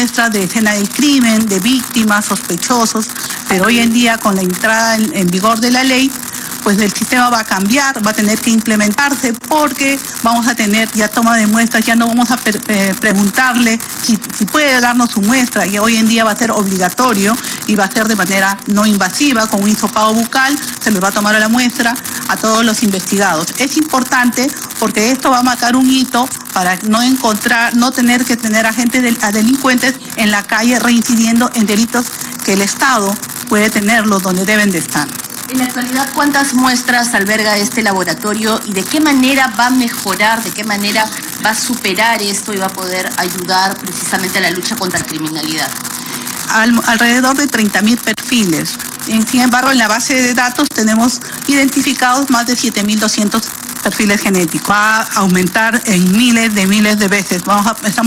muestras de escena del crimen, de víctimas, sospechosos, pero hoy en día con la entrada en vigor de la ley, pues el sistema va a cambiar, va a tener que implementarse porque vamos a tener ya toma de muestras, ya no vamos a preguntarle si puede darnos su muestra, y hoy en día va a ser obligatorio y va a ser de manera no invasiva, con un hisopado bucal, se les va a tomar la muestra a todos los investigados. Es importante porque esto va a marcar un hito para no tener que tener a delincuentes en la calle reincidiendo en delitos que el Estado puede tenerlos donde deben de estar. En la actualidad, ¿cuántas muestras alberga este laboratorio y de qué manera va a mejorar, de qué manera va a superar esto y va a poder ayudar precisamente a la lucha contra la criminalidad? Alrededor de 30.000 perfiles. Sin embargo, en la base de datos tenemos identificados más de 7.200 perfiles genéticos. Va a aumentar en miles de veces. Estamos